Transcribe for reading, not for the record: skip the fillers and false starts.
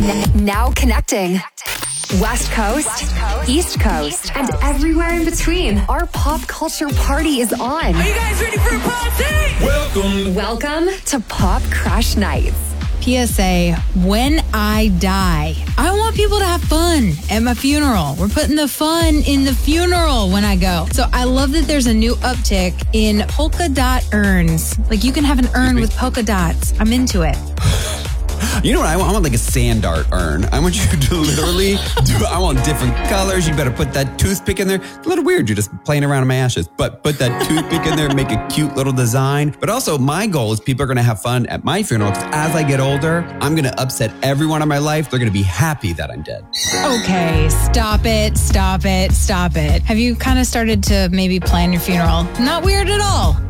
Now connecting. West Coast, East Coast, and everywhere in between. Our pop culture party is on. Are you guys ready for a party? Welcome to Pop Crush Nights. PSA, when I die, I want people to have fun at my funeral. We're putting the fun in the funeral when I go. So I love that there's a new uptick in polka dot urns. Like you can have an urn with polka dots. I'm into it. You know what I want? I want like a sand art urn. I want you to literally I want different colors. You better put that toothpick in there. It's a little weird. You're just playing around in my ashes. But put that toothpick in there, make a cute little design. But also my goal is people are going to have fun at my funeral because as I get older, I'm going to upset everyone in my life. They're going to be happy that I'm dead. Okay, stop it. Have you kind of started to maybe plan your funeral? Not weird at all.